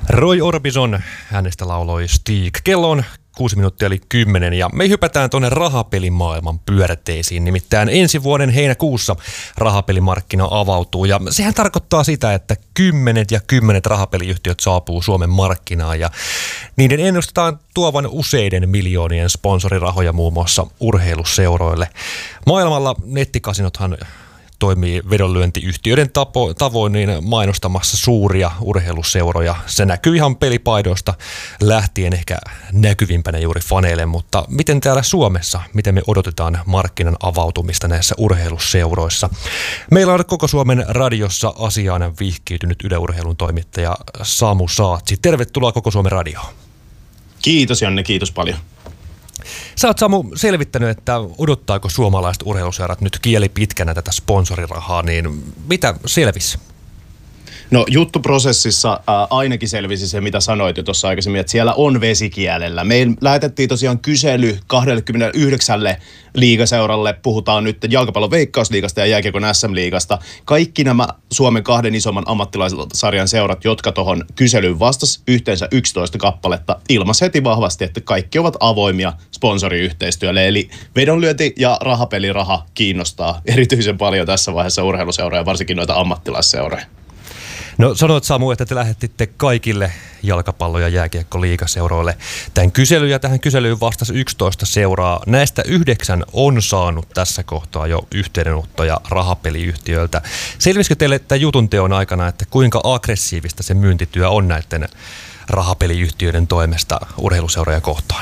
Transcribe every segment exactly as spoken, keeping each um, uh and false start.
Roy Orbison, hänestä lauloi Stig. Kello on kuusi minuuttia eli kymmenen ja me hypätään tuonne rahapelimaailman pyörteisiin. Nimittäin ensi vuoden heinäkuussa rahapelimarkkina avautuu ja sehän tarkoittaa sitä, että kymmenet ja kymmenet rahapeliyhtiöt saapuu Suomen markkinaan ja niiden ennustetaan tuovan useiden miljoonien sponsorirahoja muun muassa urheiluseuroille. Maailmalla nettikasinothan toimii vedonlyöntiyhtiöiden tapo, tavoin niin mainostamassa suuria urheiluseuroja. Se näkyy ihan pelipaidoista lähtien ehkä näkyvimpänä juuri faneille, mutta miten täällä Suomessa, miten me odotetaan markkinan avautumista näissä urheiluseuroissa? Meillä on koko Suomen radiossa asiaan vihkiytynyt Yle Urheilun toimittaja Samu Saatsi. Tervetuloa Koko Suomen radioon. Kiitos Janne, kiitos paljon. Sä oot Samu selvittänyt, että odottaako suomalaiset urheiluseurat nyt kieli pitkänä tätä sponsorirahaa, niin mitä selvisi? No juttuprosessissa ää, ainakin selvisi se, mitä sanoit jo tuossa aikaisemmin, että siellä on vesikielellä. Me lähetettiin tosiaan kysely kaksikymmentäyhdeksän liigaseuralle, puhutaan nyt jalkapallon veikkausliigasta ja jääkiekon S M-liigasta. Kaikki nämä Suomen kahden isomman ammattilaisarjan seurat, jotka tuohon kyselyyn vastasi, yhteensä yksitoista kappaletta, ilmaisi heti vahvasti, että kaikki ovat avoimia sponsoriyhteistyölle. Eli vedonlyönti ja rahapeliraha kiinnostaa erityisen paljon tässä vaiheessa urheiluseuroja, varsinkin noita ammattilaisseuroja. No sanoit Samu, että te lähetitte kaikille jalkapallo- ja jääkiekko-liigaseuroille tämän kyselyn ja tähän kyselyyn vastasi yksitoista seuraa. Näistä yhdeksän on saanut tässä kohtaa jo yhteydenottoja rahapeliyhtiöiltä. Selvisikö teille tämän jutun teon aikana, että kuinka aggressiivista se myyntityö on näiden rahapeliyhtiöiden toimesta urheiluseuroja kohtaan?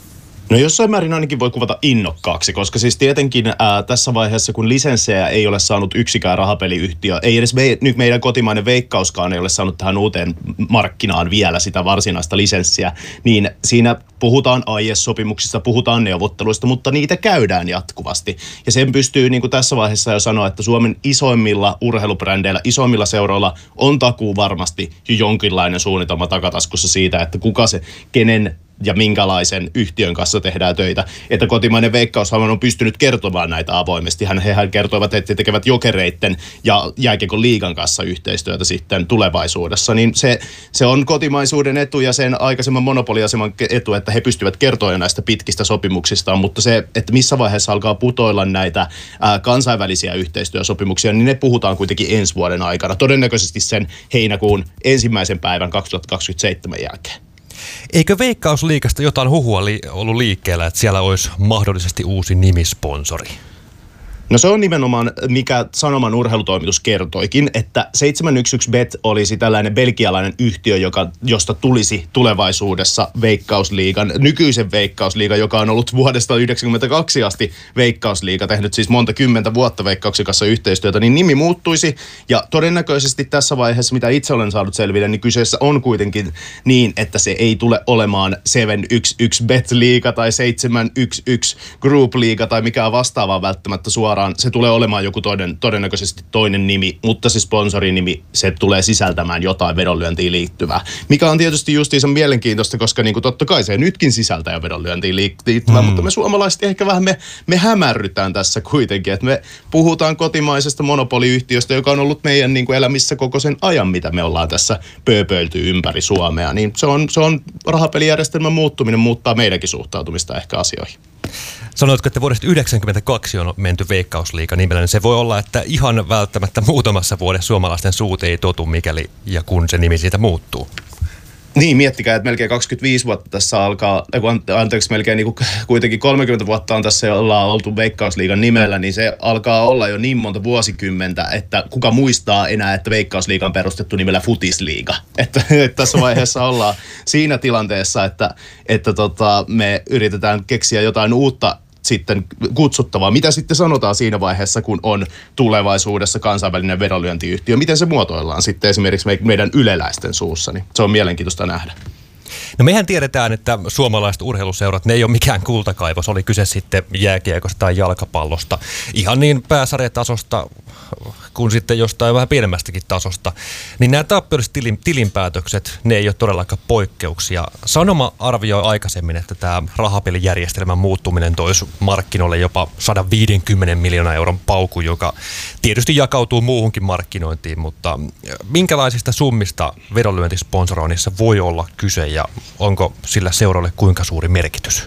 No jossain määrin ainakin voi kuvata innokkaaksi, koska siis tietenkin ää, tässä vaiheessa, kun lisenssejä ei ole saanut yksikään rahapeliyhtiö, ei edes me, nyt meidän kotimainen Veikkauskaan ei ole saanut tähän uuteen markkinaan vielä sitä varsinaista lisenssiä, niin siinä puhutaan aiesopimuksista, puhutaan neuvotteluista, mutta niitä käydään jatkuvasti. Ja sen pystyy niin kuin tässä vaiheessa jo sanoa, että Suomen isoimmilla urheilubrändeillä, isoimmilla seuroilla on takuu varmasti jo jonkinlainen suunnitelma takataskussa siitä, että kuka se, kenen ja minkälaisen yhtiön kanssa tehdään töitä. Että kotimainen Veikkaushan on pystynyt kertomaan näitä avoimesti. Hän, hehän kertoivat, että he tekevät Jokereitten ja Jääkiekon liigan kanssa yhteistyötä sitten tulevaisuudessa. Niin se, se on kotimaisuuden etu ja sen aikaisemman monopoliaseman etu, että he pystyvät kertomaan näistä pitkistä sopimuksistaan, mutta se, että missä vaiheessa alkaa putoilla näitä ää, kansainvälisiä yhteistyösopimuksia, niin ne puhutaan kuitenkin ensi vuoden aikana. Todennäköisesti sen heinäkuun ensimmäisen päivän kaksituhattakaksikymmentäseitsemän jälkeen. Eikö Veikkausliigasta jotain huhua li- ollut liikkeellä, että siellä olisi mahdollisesti uusi nimisponsori? No se on nimenomaan, mikä Sanoman urheilutoimitus kertoikin, että seitsemän yksi yksi Bet olisi tällainen belgialainen yhtiö, joka, josta tulisi tulevaisuudessa Veikkausliigan, nykyisen Veikkausliigan, joka on ollut vuodesta yhdeksänkymmentäkaksi asti Veikkausliiga, tehnyt siis monta kymmentä vuotta Veikkauksen kanssa yhteistyötä, niin nimi muuttuisi. Ja todennäköisesti tässä vaiheessa, mitä itse olen saanut selville, niin kyseessä on kuitenkin niin, että se ei tule olemaan seitsemän yksi yksi Bet-liiga tai seitsemän yksi yksi Group-liiga tai mikään vastaavaa välttämättä suoraan. Se tulee olemaan joku toden, todennäköisesti toinen nimi, mutta se sponsorinimi, se tulee sisältämään jotain vedonlyöntiin liittyvää. Mikä on tietysti justiinsa mielenkiintoista, koska niin kuin totta kai se nytkin sisältää jo vedonlyöntiin liittyvää, mm. mutta me suomalaiset ehkä vähän me, me hämärrytään tässä kuitenkin, että me puhutaan kotimaisesta monopoliyhtiöstä, joka on ollut meidän niin kuin elämissä koko sen ajan, mitä me ollaan tässä pööpöilty ympäri Suomea. Niin se on, se on rahapelijärjestelmän muuttuminen muuttaa meidänkin suhtautumista ehkä asioihin. Sanoitko, että vuodesta yhdeksänkymmentäkaksi on menty Veikkausliiga nimellä, niin se voi olla, että ihan välttämättä muutamassa vuodessa suomalaisten suut ei totu, mikäli ja kun se nimi siitä muuttuu. Niin, miettikää, että melkein kaksikymmentäviisi vuotta tässä alkaa, anteeksi, melkein niin kuin kuitenkin kolmekymmentä vuotta on tässä ollaan oltu Veikkausliigan nimellä, niin se alkaa olla jo niin monta vuosikymmentä, että kuka muistaa enää, että Veikkausliiga on perustettu nimellä Futisliiga. Että, että tässä vaiheessa ollaan siinä tilanteessa, että, että tota, me yritetään keksiä jotain uutta sitten kutsuttavaa. Mitä sitten sanotaan siinä vaiheessa, kun on tulevaisuudessa kansainvälinen vedonlyöntiyhtiö? Miten se muotoillaan sitten esimerkiksi meidän yleläisten suussa? Niin se on mielenkiintoista nähdä. No mehän tiedetään, että suomalaiset urheiluseurat, ne ei ole mikään kultakaivos, oli kyse sitten jääkiekosta tai jalkapallosta. Ihan niin pääsarjatasosta kuin sitten jostain vähän pienemmästäkin tasosta. Niin nämä tappiolliset tilin, tilinpäätökset, ne ei ole todellakaan poikkeuksia. Sanoma arvioi aikaisemmin, että tämä rahapelijärjestelmän muuttuminen toisi markkinoille jopa sata viisikymmentä miljoonaa euron pauku, joka tietysti jakautuu muuhunkin markkinointiin, mutta minkälaisista summista vedonlyöntisponsoroinnissa voi olla kyse ja onko sillä seuralle kuinka suuri merkitys?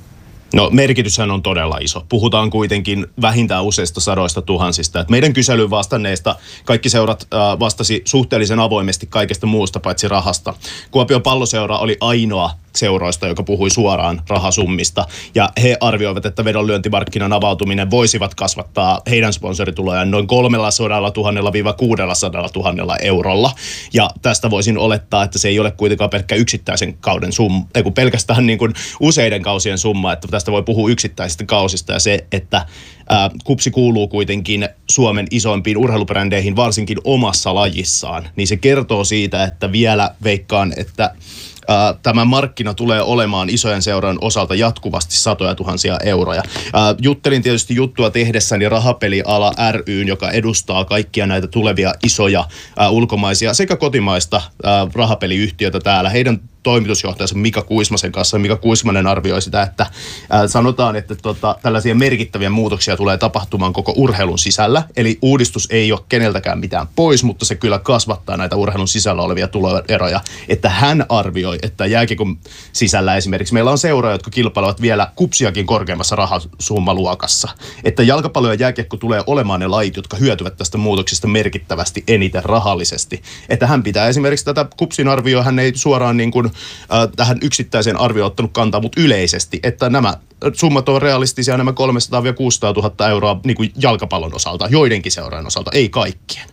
No merkityshän on todella iso. Puhutaan kuitenkin vähintään useista sadoista tuhansista. Et meidän kyselyyn vastanneista kaikki seurat äh, vastasi suhteellisen avoimesti kaikesta muusta paitsi rahasta. Kuopion Palloseura oli ainoa seuroista, joka puhui suoraan rahasummista. Ja he arvioivat, että vedonlyöntimarkkinan avautuminen voisivat kasvattaa heidän sponsoritulojaan noin kolmestasadastatuhannesta viiva kuudestasadastatuhannesta eurolla. Ja tästä voisin olettaa, että se ei ole kuitenkaan pelkkä yksittäisen kauden summa, ei kun pelkästään niin kuin useiden kausien summa, että tästä voi puhua yksittäisistä kausista. Ja se, että ää, KuPS kuuluu kuitenkin Suomen isoimpiin urheilubrändeihin, varsinkin omassa lajissaan, niin se kertoo siitä, että vielä veikkaan, että Uh, tämä markkina tulee olemaan isojen seurojen osalta jatkuvasti satoja tuhansia euroja. Uh, juttelin tietysti juttua tehdessäni Rahapeliala ry:n, joka edustaa kaikkia näitä tulevia isoja uh, ulkomaisia sekä kotimaista uh, rahapeliyhtiötä täällä. Heidän toimitusjohtajansa Mika Kuismasen kanssa. Mika Kuismanen arvioi sitä, että ää, sanotaan, että tota, tällaisia merkittäviä muutoksia tulee tapahtumaan koko urheilun sisällä. Eli uudistus ei ole keneltäkään mitään pois, mutta se kyllä kasvattaa näitä urheilun sisällä olevia tuloeroja. Että hän arvioi, että jääkiekon sisällä esimerkiksi meillä on seuroja, jotka kilpailevat vielä KuPSiakin korkeammassa rahasummaluokassa. Että jalkapallo ja jääkiekko tulee olemaan ne lajit, jotka hyötyvät tästä muutoksesta merkittävästi eniten rahallisesti. Että hän pitää esimerkiksi tätä KuPSin arvioa, hän ei suoraan niin kuin tähän yksittäiseen arvioon ottanut kantaa, mutta yleisesti, että nämä summat on realistisia, nämä kolmesataa kuusisataa tuhatta euroa niin kuin jalkapallon osalta, joidenkin seuraajan osalta, ei kaikkien.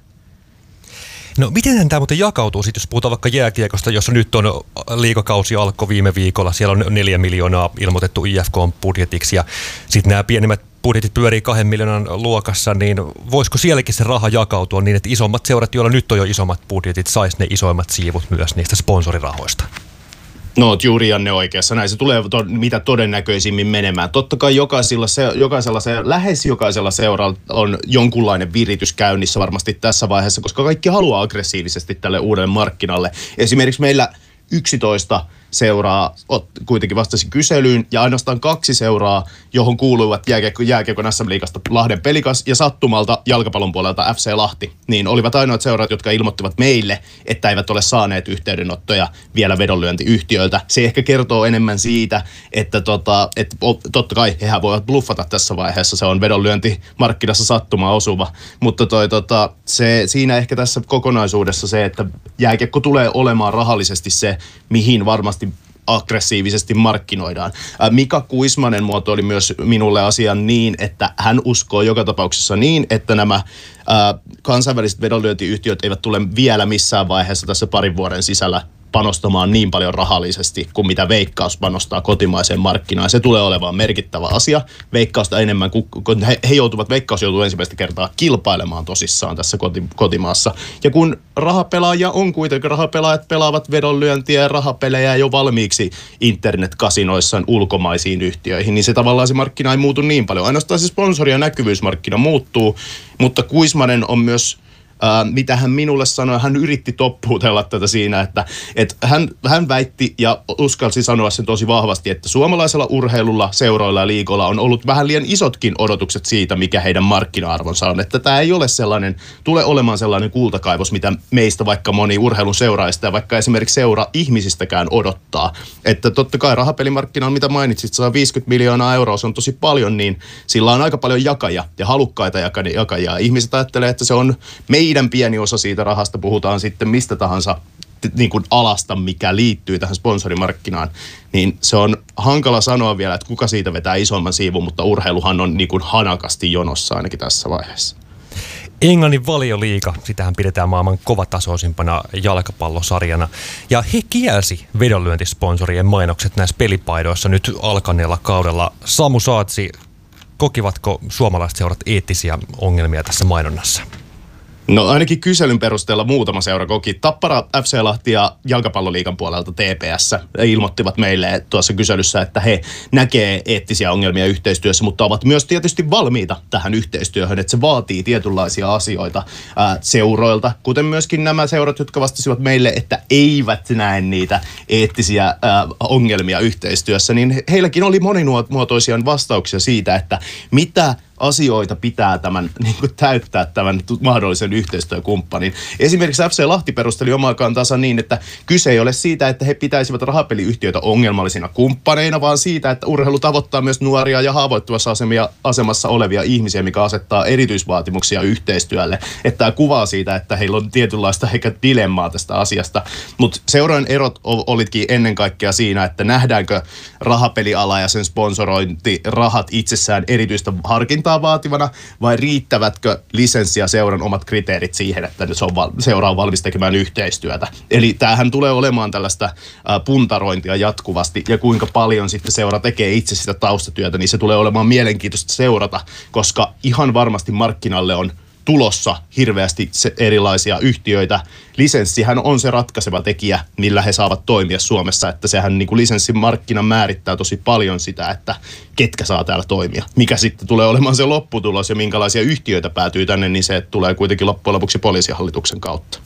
No miten tämä muuten jakautuu sitten, jos puhutaan vaikka jääkiekosta, jossa nyt on liigakausi alkoi viime viikolla, siellä on neljä miljoonaa ilmoitettu I F K-budjetiksi ja sitten nämä pienemmät budjetit pyörii kahden miljoonan luokassa, niin voisiko sielläkin se raha jakautua niin, että isommat seurat, joilla nyt on jo isommat budjetit, sais ne isoimmat siivut myös niistä sponsorirahoista? No, oot juuri Janne oikeassa. Näin se tulee to, mitä todennäköisimmin menemään. Totta kai jokaisella, se, jokaisella se, lähes jokaisella seuralla on jonkunlainen viritys käynnissä varmasti tässä vaiheessa, koska kaikki haluaa aggressiivisesti tälle uudelle markkinalle. Esimerkiksi meillä yksitoista seuraa kuitenkin vastasi kyselyyn ja ainoastaan kaksi seuraa, johon kuuluivat jääkiekko, jääkiekon S M-liigasta Lahden Pelikas ja sattumalta jalkapallon puolelta F C Lahti, niin olivat ainoat seurat, jotka ilmoittivat meille, että eivät ole saaneet yhteydenottoja vielä vedonlyöntiyhtiöiltä. Se ehkä kertoo enemmän siitä, että, tota, että totta kai hehän voivat bluffata tässä vaiheessa, se on vedonlyöntimarkkinassa sattuma osuva, mutta toi, tota, se, siinä ehkä tässä kokonaisuudessa se, että jääkiekko tulee olemaan rahallisesti se, mihin varmasti aggressiivisesti markkinoidaan. Mika Kuismanen muotoili myös minulle asian niin, että hän uskoo joka tapauksessa niin, että nämä ää, kansainväliset vedonlyöntiyhtiöt eivät tule vielä missään vaiheessa tässä parin vuoden sisällä panostamaan niin paljon rahallisesti kuin mitä Veikkaus panostaa kotimaiseen markkinaan. Se tulee olemaan merkittävä asia. Veikkausta enemmän, kun he, he joutuvat, Veikkaus joutuu ensimmäistä kertaa kilpailemaan tosissaan tässä koti, kotimaassa. Ja kun rahapelaajia on kuitenkin, rahapelaajat pelaavat vedonlyöntiä ja rahapelejä jo valmiiksi internetkasinoissaan ulkomaisiin yhtiöihin, niin se tavallaan se markkina ei muutu niin paljon. Ainoastaan se sponsori- ja näkyvyysmarkkina muuttuu, mutta Kuismanen on myös Uh, mitä hän minulle sanoi, hän yritti toppuutella tätä siinä, että, että hän, hän väitti ja uskalsi sanoa sen tosi vahvasti, että suomalaisella urheilulla, seuroilla ja liigoilla on ollut vähän liian isotkin odotukset siitä, mikä heidän markkina-arvonsa on. Että tämä ei ole sellainen, tule olemaan sellainen kultakaivos, mitä meistä vaikka moni urheilun seuraajista ja vaikka esimerkiksi seura-ihmisistäkään odottaa. Että totta kai rahapelimarkkina, mitä mainitsit, sata viisikymmentä miljoonaa euroa, se on tosi paljon, niin sillä on aika paljon jakajia ja halukkaita jakajia. Ihmiset ajattelee, että se on meidän Meidän pieni osa siitä rahasta, puhutaan sitten mistä tahansa niin kuin alasta, mikä liittyy tähän sponsorimarkkinaan, niin se on hankala sanoa vielä, että kuka siitä vetää isomman siivun, mutta urheiluhan on niin kuin hanakasti jonossa ainakin tässä vaiheessa. Englannin Valioliiga, sitähän pidetään maailman kovatasoisimpana jalkapallosarjana. Ja he kielsi vedonlyöntisponsorien mainokset näissä pelipaidoissa nyt alkaneella kaudella. Samu Saatsi, kokivatko suomalaiset seurat eettisiä ongelmia tässä mainonnassa? No ainakin kyselyn perusteella muutama seura koki. Tappara, F C Lahti ja Jalkapalloliigan puolelta T P S ilmoittivat meille tuossa kyselyssä, että he näkee eettisiä ongelmia yhteistyössä, mutta ovat myös tietysti valmiita tähän yhteistyöhön, että se vaatii tietynlaisia asioita ää, seuroilta, kuten myöskin nämä seurat, jotka vastasivat meille, että eivät näe niitä eettisiä ää, ongelmia yhteistyössä, niin heilläkin oli monimuotoisia vastauksia siitä, että mitä asioita pitää tämän niin kuin täyttää tämän mahdollisen yhteistyökumppanin. Esimerkiksi F C Lahti perusteli omaa kantansa niin, että kyse ei ole siitä, että he pitäisivät rahapeliyhtiöitä ongelmallisina kumppaneina, vaan siitä, että urheilu tavoittaa myös nuoria ja haavoittuvassa asemassa olevia ihmisiä, mikä asettaa erityisvaatimuksia yhteistyölle. Että tämä kuvaa siitä, että heillä on tietynlaista ehkä dilemmaa tästä asiasta. Mutta seurojen erot olitkin ennen kaikkea siinä, että nähdäänkö rahapeliala ja sen sponsorointirahat itsessään erityistä harkintaa vaativana, vai riittävätkö lisenssi ja seuran omat kriteerit siihen, että se on val- seura on valmis tekemään yhteistyötä. Eli tämähän tulee olemaan tällaista ä, puntarointia jatkuvasti, ja kuinka paljon sitten seura tekee itse sitä taustatyötä, niin se tulee olemaan mielenkiintoista seurata, koska ihan varmasti markkinalle on tulossa hirveästi erilaisia yhtiöitä. Lisenssihän on se ratkaiseva tekijä, millä he saavat toimia Suomessa, että sehän niin kuin lisenssimarkkina määrittää tosi paljon sitä, että ketkä saa täällä toimia. Mikä sitten tulee olemaan se lopputulos ja minkälaisia yhtiöitä päätyy tänne, niin se tulee kuitenkin loppujen lopuksi poliisihallituksen kautta.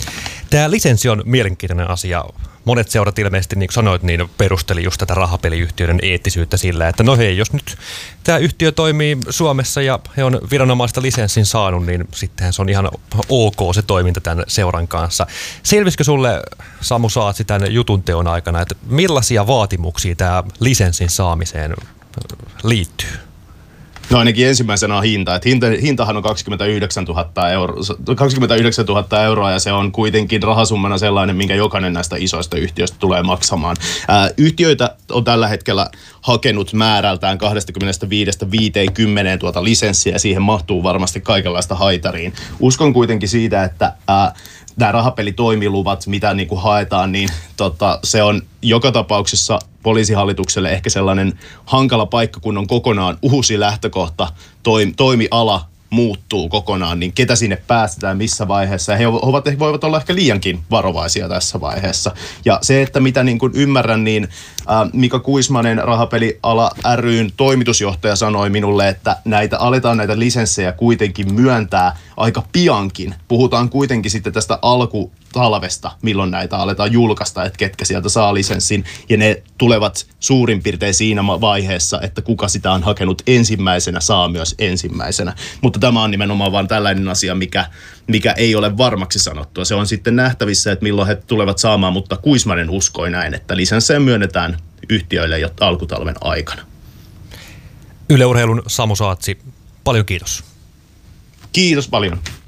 Tämä lisenssi on mielenkiintoinen asia. Monet seurat ilmeisesti, niin kuin sanoit, niin perusteli just tätä rahapeliyhtiöiden eettisyyttä sillä, että no hei, jos nyt tämä yhtiö toimii Suomessa ja he on viranomaista lisenssin saanut, niin sittenhän se on ihan ok se toiminta tämän seuran kanssa. Selvisikö sulle, Samu Saatsi, tämän jutun teon aikana, että millaisia vaatimuksia tämä lisenssin saamiseen liittyy? No ainakin ensimmäisenä on hinta. Et hinta hintahan on kaksikymmentäyhdeksän tuhatta euroa, kaksikymmentäyhdeksän tuhatta euroa ja se on kuitenkin rahasummana sellainen, minkä jokainen näistä isoista yhtiöistä tulee maksamaan. Ää, yhtiöitä on tällä hetkellä hakenut määrältään kaksikymmentäviisi viisikymmentä tuota lisenssiä ja siihen mahtuu varmasti kaikenlaista haitariin. Uskon kuitenkin siitä, että ää, nämä rahapelitoimiluvat, mitä niin kuin haetaan, niin tota, se on joka tapauksessa poliisihallitukselle ehkä sellainen hankala paikka, kun on kokonaan uusi lähtökohta, toim, toimiala muuttuu kokonaan, niin ketä sinne päästetään, missä vaiheessa. He ovat, he voivat olla ehkä liiankin varovaisia tässä vaiheessa. Ja se, että mitä niin kuin ymmärrän, niin ää, Mika Kuismanen, Rahapeliala ry:n toimitusjohtaja, sanoi minulle, että näitä aletaan näitä lisenssejä kuitenkin myöntää aika piankin. Puhutaan kuitenkin sitten tästä alkutalvesta, milloin näitä aletaan julkaista, että ketkä sieltä saa lisenssin. Ja ne tulevat suurin piirtein siinä vaiheessa, että kuka sitä on hakenut ensimmäisenä, saa myös ensimmäisenä. Mutta tämä on nimenomaan vain tällainen asia, mikä, mikä ei ole varmaksi sanottua. Se on sitten nähtävissä, että milloin he tulevat saamaan, mutta Kuismanen uskoi näin, että lisenssejä myönnetään yhtiöille jo alkutalven aikana. Yle Urheilun Samu Saatsi, paljon kiitos. Kiitos paljon.